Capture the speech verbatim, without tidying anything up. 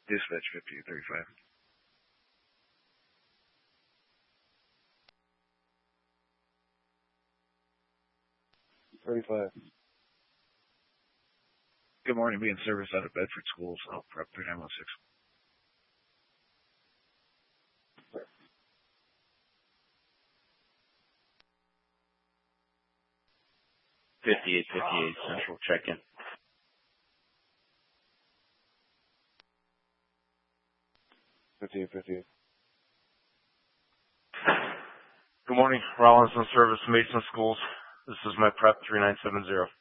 Dispatch fifty-eight thirty-five. thirty-five. Good morning, being service out of Bedford Schools. I'll prep three nine one six. fifty-eight fifty-eight Central check-in. fifty-eight fifty-eight. Good morning, Rollins and Service, Mason Schools. This is my prep three nine seven zero.